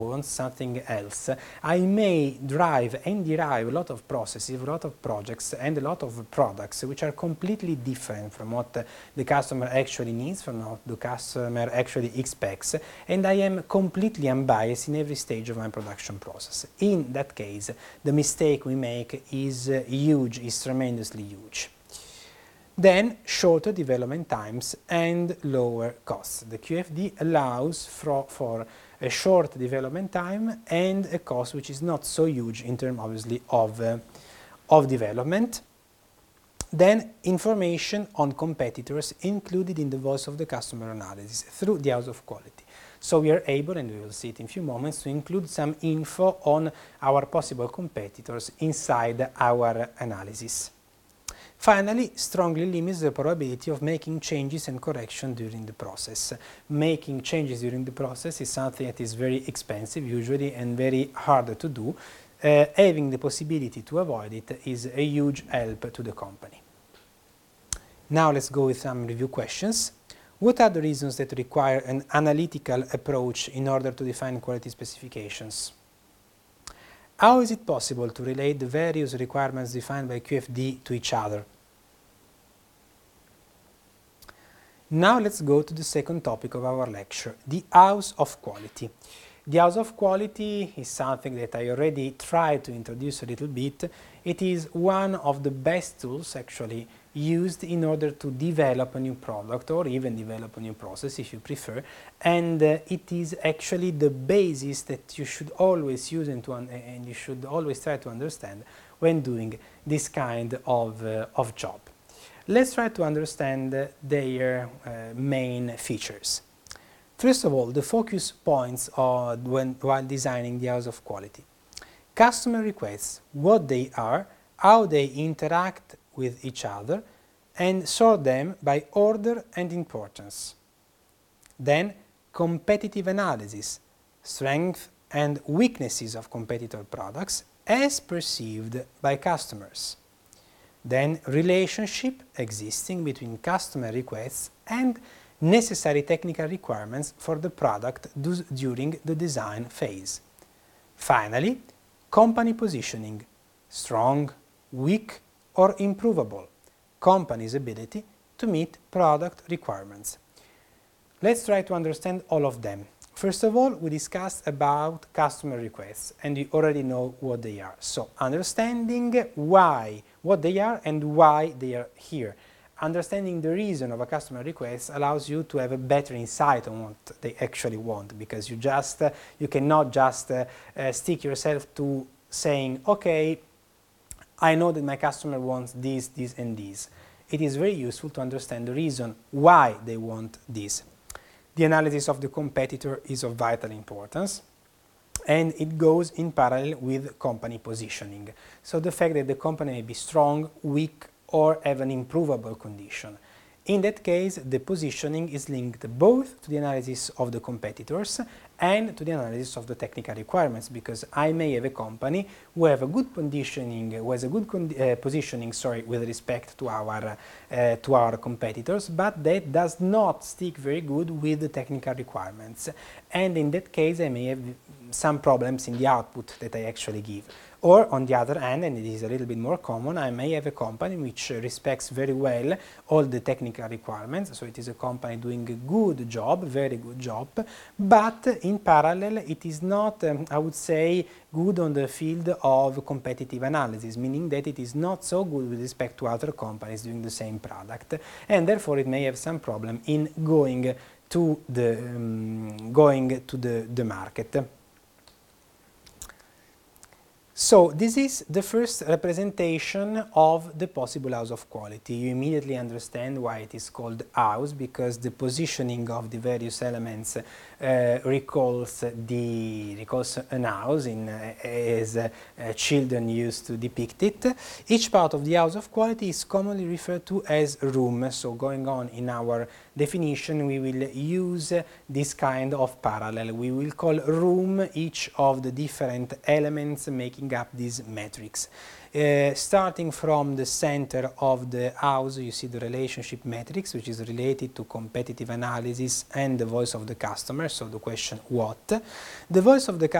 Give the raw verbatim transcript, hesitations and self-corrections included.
want something else, I may drive and derive a lot of processes, a lot of projects and a lot of products which are completely different from what uh, the customer actually needs, from what the customer actually expects, and I am completely unbiased in every stage of my production process. In that case, the mistake we make is uh, huge, is tremendously huge. Then shorter development times and lower costs. The Q F D allows for, for a short development time and a cost which is not so huge in terms obviously of, uh, of development. Then information on competitors included in the voice of the customer analysis through the house of quality. So we are able, and we will see it in a few moments, to include some info on our possible competitors inside our analysis. Finally, strongly limits the probability of making changes and correction during the process. Making changes during the process is something that is very expensive usually and very hard to do. Uh, having the possibility to avoid it is a huge help to the company. Now let's go with some review questions. What are the reasons that require an analytical approach in order to define quality specifications? How is it possible to relate the various requirements defined by Q F D to each other? Now let's go to the second topic of our lecture, the house of quality. The house of quality is something that I already tried to introduce a little bit. It is one of the best tools actually used in order to develop a new product or even develop a new process if you prefer, and uh, it is actually the basis that you should always use and, to and you should always try to understand when doing this kind of, uh, of job. Let's try to understand uh, their uh, main features. First of all, the focus points are when, while designing the house of quality. Customer requests, what they are, how they interact with each other, and sort them by order and importance. Then, competitive analysis, strengths and weaknesses of competitor products as perceived by customers. Then, relationship existing between customer requests and necessary technical requirements for the product during the design phase. Finally, company positioning, strong, weak, or improvable, company's ability to meet product requirements. Let's try to understand all of them. First of all, we discussed about customer requests, and you already know what they are. So, understanding why, what they are and why they are here. Understanding the reason of a customer request allows you to have a better insight on what they actually want, because you just, uh, you cannot just uh, uh, stick yourself to saying, okay, I know that my customer wants this, this and this. It is very useful to understand the reason why they want this. The analysis of the competitor is of vital importance, and it goes in parallel with company positioning. So the fact that the company may be strong, weak, or have an improvable condition. In that case, the positioning is linked both to the analysis of the competitors and to the analysis of the technical requirements, because I may have a company who have a good positioning, who has a good uh, positioning, sorry, with respect to our uh, to our competitors, but that does not stick very good with the technical requirements. And in that case, I may have some problems in the output that I actually give. Or on the other hand, and it is a little bit more common, I may have a company which respects very well all the technical requirements, so it is a company doing a good job, very good job, but in parallel it is not, um, I would say, good on the field of competitive analysis, meaning that it is not so good with respect to other companies doing the same product, and therefore it may have some problem in going to the, um, going to the, the market. So this is the first representation of the possible house of quality. You immediately understand why it is called house, because the positioning of the various elements uh, recalls the recalls an house in uh, as uh, uh, children used to depict it. Each part of the house of quality is commonly referred to as room. So going on in our definition, we will use uh, this kind of parallel. We will call room each of the different elements making up this matrix. Uh, starting from the center of the house, you see the relationship matrix, which is related to competitive analysis and the voice of the customer, so the question what. The voice of the